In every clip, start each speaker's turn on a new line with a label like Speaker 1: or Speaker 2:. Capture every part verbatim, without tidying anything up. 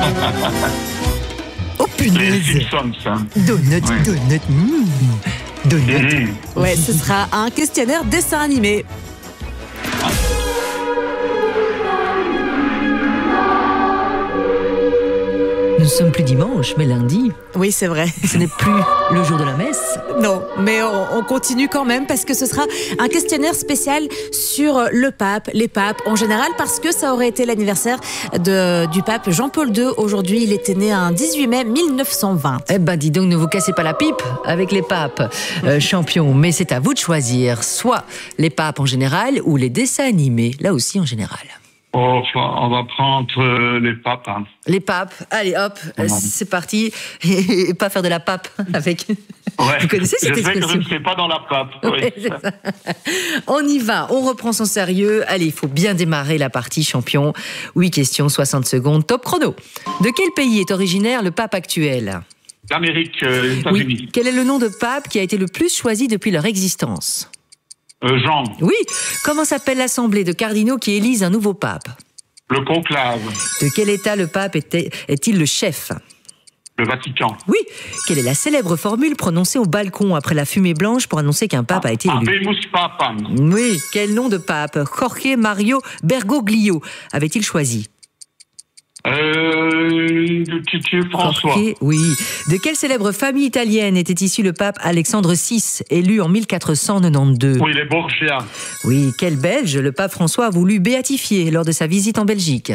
Speaker 1: Oh
Speaker 2: Les
Speaker 1: punaise.
Speaker 2: Simpsons, ça.
Speaker 1: Donut,
Speaker 2: Ouais.
Speaker 1: donut, mmh. Donut.
Speaker 2: Mmh.
Speaker 3: Ouais, ce sera un questionnaire dessin animé.
Speaker 1: Nous sommes plus dimanche, mais lundi.
Speaker 3: Oui, c'est vrai.
Speaker 1: Ce n'est plus le jour de la messe.
Speaker 3: Non, mais on, on continue quand même parce que ce sera un questionnaire spécial sur le pape, les papes en général, parce que ça aurait été l'anniversaire de, du pape Jean-Paul deux. Aujourd'hui, il était né un dix-huit mai mille neuf cent vingt.
Speaker 1: Eh ben, dis donc, ne vous cassez pas la pipe avec les papes euh, champions. Mais c'est à vous de choisir, soit les papes en général ou les dessins animés, là aussi en général.
Speaker 2: Oh, on va prendre euh, les papes. Hein.
Speaker 1: Les papes, allez hop,
Speaker 2: Ouais.
Speaker 1: c'est parti. Et pas faire de la pape avec.
Speaker 2: Ouais.
Speaker 1: Vous connaissez cette
Speaker 2: Je sais que je
Speaker 1: expression?
Speaker 2: ne serai pas dans la pape. Oui.
Speaker 1: Ouais, c'est ça. On y va, on reprend son sérieux. Allez, il faut bien démarrer la partie champion. huit questions, soixante secondes, top chrono. De quel pays est originaire le pape actuel?
Speaker 2: L'Amérique, euh, les États-Unis.
Speaker 1: Oui. Quel est le nom de pape qui a été le plus choisi depuis leur existence?
Speaker 2: Euh, Jean,
Speaker 1: Oui. Comment s'appelle l'assemblée de cardinaux qui élise un nouveau pape?
Speaker 2: le conclave,
Speaker 1: De quel État le pape était- est-il le chef?
Speaker 2: le Vatican.
Speaker 1: Oui. Quelle est la célèbre formule prononcée au balcon après la fumée blanche pour annoncer qu'un pape a été élu?
Speaker 2: Habemus Papam.
Speaker 1: Oui. Quel nom de pape Jorge Mario Bergoglio avait-il choisi?
Speaker 2: Euh, tu, tu, François.
Speaker 1: Jorge, oui. De quelle célèbre famille italienne était issu le pape Alexandre six, élu en mille quatre cent quatre-vingt-douze?
Speaker 2: Oui, les Borgia.
Speaker 1: Oui. Quel Belge le pape François a voulu béatifier lors de sa visite en Belgique?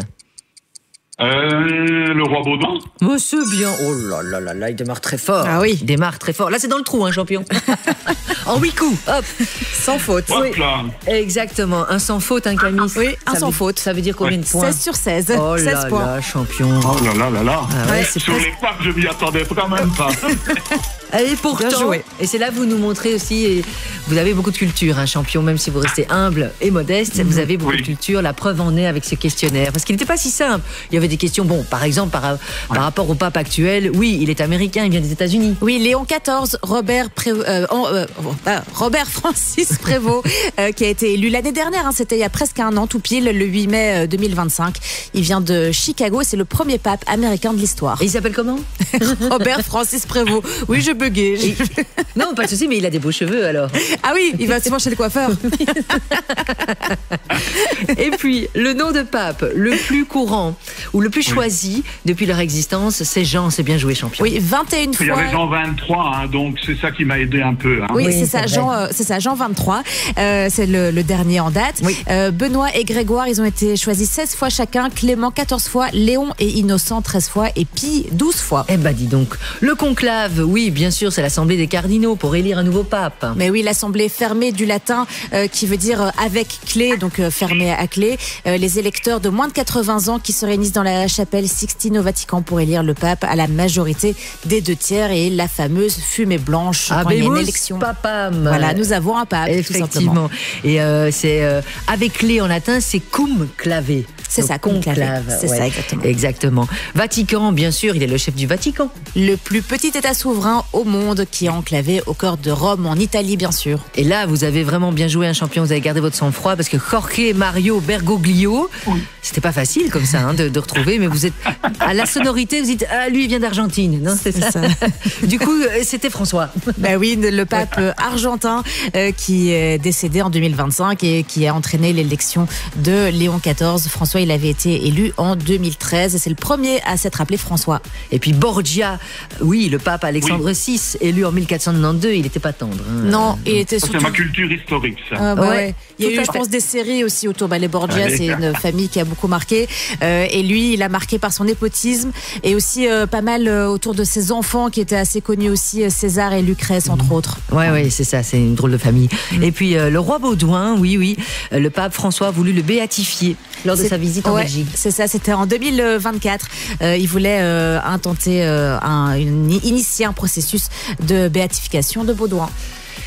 Speaker 2: Euh, le roi Baudouin.
Speaker 1: Oh, c'est bien. Oh là là là là, il démarre très fort.
Speaker 3: Ah oui.
Speaker 1: Il démarre très fort. Là, c'est dans le trou, hein, champion. En huit coups. Hop.
Speaker 3: Sans faute.
Speaker 2: Hop
Speaker 1: Oui.
Speaker 2: là.
Speaker 1: Exactement. Un sans faute, un Camille.
Speaker 3: Oui, un
Speaker 1: Ça
Speaker 3: sans
Speaker 1: veut-
Speaker 3: faute.
Speaker 1: Ça veut dire combien de points?
Speaker 3: seize sur seize.
Speaker 1: Oh
Speaker 3: seize
Speaker 1: là
Speaker 3: points.
Speaker 1: là, champion.
Speaker 2: Oh là là là là.
Speaker 1: Ah ouais, c'est
Speaker 2: Sur
Speaker 1: presque-
Speaker 2: les papes, je m'y attendais quand même pas.
Speaker 1: Et pourtant,
Speaker 3: Bien joué.
Speaker 1: et c'est là que vous nous montrez aussi, et vous avez beaucoup de culture, un champion, même si vous restez humble et modeste, vous avez beaucoup
Speaker 2: Oui.
Speaker 1: de culture. La preuve en est avec ce questionnaire, parce qu'il n'était pas si simple. Il y avait des questions, bon, par exemple, par, par rapport au pape actuel, oui, il est américain, il vient des États-Unis.
Speaker 3: Oui, Léon quatorze, Robert, Pré- euh, en- euh, euh, Robert Francis Prévost, euh, qui a été élu l'année dernière, hein, c'était il y a presque un an, tout pile, le huit mai deux mille vingt-cinq. Il vient de Chicago et c'est le premier pape américain de l'histoire.
Speaker 1: Et il s'appelle comment?
Speaker 3: Robert Francis Prévost. Oui, je buguais. Je-
Speaker 1: Non, pas de souci, mais il a des beaux cheveux alors.
Speaker 3: Ah oui, il va souvent chez le coiffeur.
Speaker 1: Et puis, le nom de pape le plus courant ou le plus choisi depuis leur existence, c'est Jean, c'est bien joué, champion.
Speaker 3: Oui, vingt et une
Speaker 2: Il y
Speaker 3: fois.
Speaker 2: avait Jean vingt-trois, hein, donc c'est ça qui m'a aidé un peu. Hein.
Speaker 3: Oui,
Speaker 1: Oui,
Speaker 3: c'est ça,
Speaker 1: c'est vrai.
Speaker 3: Jean, euh, c'est ça, Jean vingt-trois. Euh, c'est le, le dernier en date.
Speaker 1: Oui.
Speaker 3: Euh, Benoît et Grégoire, ils ont été choisis seize fois chacun. Clément, quatorze fois. Léon et Innocent, treize fois. Et Pie, douze fois.
Speaker 1: Eh ben dis donc, le conclave, oui, bien sûr, c'est l'assemblée des cardinaux pour élire un nouveau pape.
Speaker 3: Mais oui, l'assemblée fermée du latin euh, qui veut dire euh, avec clé, donc euh, fermée à clé. Euh, les électeurs de moins de quatre-vingts ans qui se réunissent dans la chapelle Sixtine au Vatican pour élire le pape à la majorité des deux tiers et la fameuse fumée blanche quand il y a une
Speaker 1: Habemus
Speaker 3: élection.
Speaker 1: papam.
Speaker 3: Voilà, nous avons un pape, tout simplement.
Speaker 1: Effectivement. Et euh, c'est euh, avec clé en latin, c'est cum clave.
Speaker 3: C'est
Speaker 1: Donc,
Speaker 3: ça, cum clave. C'est ça, exactement.
Speaker 1: Exactement. Vatican, bien sûr, il est le chef du Vatican.
Speaker 3: Le plus petit État souverain au monde qui est enclavé au cœur de Rome, en Italie, bien sûr.
Speaker 1: Et là, vous avez vraiment bien joué, un champion. Vous avez gardé votre sang-froid parce que Jorge Mario Bergoglio, c'était pas facile comme ça hein, de, de retrouver, mais vous êtes à la sonorité, vous dites ah lui il vient d'Argentine, non c'est ça.
Speaker 3: ça.
Speaker 1: Du coup, euh, c'était François.
Speaker 3: Ben oui, le pape euh, argentin euh, qui est décédé en deux mille vingt-cinq et qui a entraîné l'élection de Léon quatorze. François, il avait été élu en deux mille treize et c'est le premier à s'être appelé François.
Speaker 1: Et puis Borgia, oui, le pape Alexandre six, élu en mille quatre cent quatre-vingt-douze, il n'était pas tendre. hein.
Speaker 3: Non, il était
Speaker 2: Ça,
Speaker 3: surtout...
Speaker 2: c'est ma culture historique, ça.
Speaker 3: Ah bah
Speaker 1: Ouais,
Speaker 3: ouais. Il y a
Speaker 1: tout
Speaker 3: eu,
Speaker 1: à
Speaker 3: je
Speaker 1: fait.
Speaker 3: pense, des séries aussi autour. Bah, les Borgia,
Speaker 2: Allez.
Speaker 3: c'est une famille qui a beaucoup marqué. Euh, et lui, il a marqué par son népotisme et aussi euh, pas mal euh, autour de ses enfants qui étaient assez connus aussi, euh, César et Lucrèce, entre autres.
Speaker 1: Ouais, ouais, c'est ça, c'est une drôle de famille. Et puis euh, le roi Baudouin, oui, oui, euh, le pape François a voulu le béatifier lors de
Speaker 3: C'est-
Speaker 1: sa visite en
Speaker 3: ouais,
Speaker 1: Belgique.
Speaker 3: C'est ça, c'était en deux mille vingt-quatre. Euh, il voulait euh, intenter, euh, un, une- initier un processus de béatification de Baudouin.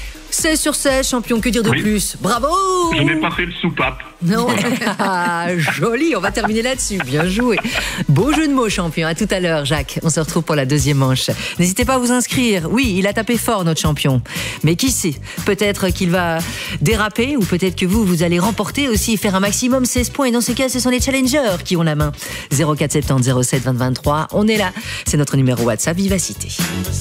Speaker 1: seize sur seize, champion, que dire de
Speaker 2: Oui.
Speaker 1: plus? Bravo!
Speaker 2: Je n'ai pas fait le soupape.
Speaker 1: Non, ah, joli, on va terminer là-dessus, bien joué. Beau jeu de mots, champion. À tout à l'heure, Jacques. On se retrouve pour la deuxième manche. N'hésitez pas à vous inscrire. Oui, il a tapé fort, notre champion. Mais qui sait? Peut-être qu'il va déraper ou peut-être que vous, vous allez remporter aussi, faire un maximum seize points. Et dans ce cas, ce sont les challengers qui ont la main. zéro quatre soixante-dix zéro sept vingt vingt-trois. On est là. C'est notre numéro WhatsApp Vivacité.